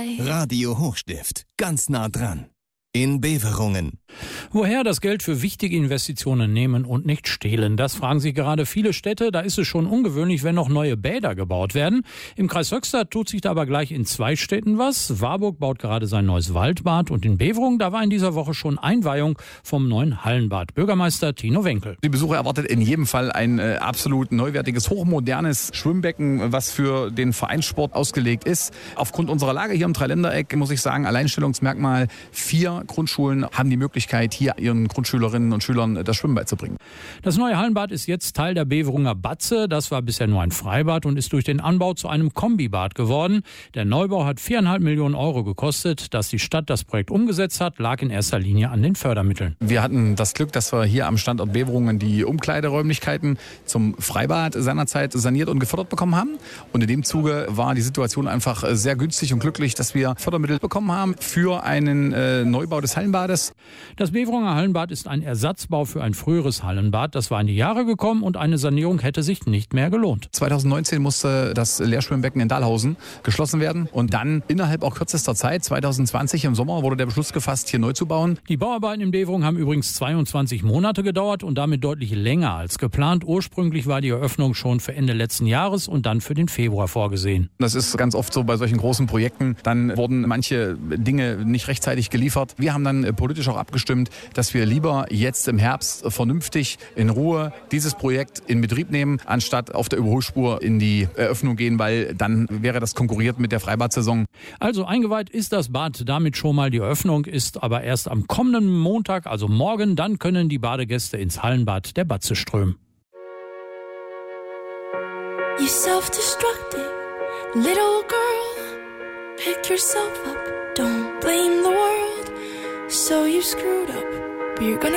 Radio Hochstift. Ganz nah dran. In Beverungen. Woher das Geld für wichtige Investitionen nehmen und nicht stehlen? Das fragen sich gerade viele Städte. Da ist es schon ungewöhnlich, wenn noch neue Bäder gebaut werden. Im Kreis Höxter tut sich da aber gleich in 2 Städten was. Warburg baut gerade sein neues Waldbad und in Beverungen, da war in dieser Woche schon Einweihung vom neuen Hallenbad. Bürgermeister Tino Wenkel. Die Besucher erwartet in jedem Fall ein absolut neuwertiges, hochmodernes Schwimmbecken, was für den Vereinssport ausgelegt ist. Aufgrund unserer Lage hier im Dreiländereck muss ich sagen, Alleinstellungsmerkmal: 4 Grundschulen haben die Möglichkeit, hier ihren Grundschülerinnen und Schülern das Schwimmen beizubringen. Das neue Hallenbad ist jetzt Teil der Beverunger Batze. Das war bisher nur ein Freibad und ist durch den Anbau zu einem Kombibad geworden. Der Neubau hat 4,5 Millionen Euro gekostet. Dass die Stadt das Projekt umgesetzt hat, lag in erster Linie an den Fördermitteln. Wir hatten das Glück, dass wir hier am Standort Beverungen die Umkleideräumlichkeiten zum Freibad seinerzeit saniert und gefördert bekommen haben. Und in dem Zuge war die Situation einfach sehr günstig und glücklich, dass wir Fördermittel bekommen haben für einen Neubau des Hallenbades. Das Beverunger Hallenbad ist ein Ersatzbau für ein früheres Hallenbad. Das war in die Jahre gekommen und eine Sanierung hätte sich nicht mehr gelohnt. 2019 musste das Lehrschwimmbecken in Dahlhausen geschlossen werden und dann innerhalb auch kürzester Zeit, 2020 im Sommer, wurde der Beschluss gefasst, hier neu zu bauen. Die Bauarbeiten in Beverungen haben übrigens 22 Monate gedauert und damit deutlich länger als geplant. Ursprünglich war die Eröffnung schon für Ende letzten Jahres und dann für den Februar vorgesehen. Das ist ganz oft so bei solchen großen Projekten. Dann wurden manche Dinge nicht rechtzeitig geliefert. Wir haben dann politisch auch abgestimmt, dass wir lieber jetzt im Herbst vernünftig in Ruhe dieses Projekt in Betrieb nehmen, anstatt auf der Überholspur in die Eröffnung gehen, weil dann wäre das konkurriert mit der Freibadsaison. Also eingeweiht ist das Bad damit schon mal. Die Eröffnung ist aber erst am kommenden Montag, also morgen. Dann können die Badegäste ins Hallenbad der Batze strömen. You self-destructing little girl, pick yourself up, don't blame the world. So you screwed up, but you're gonna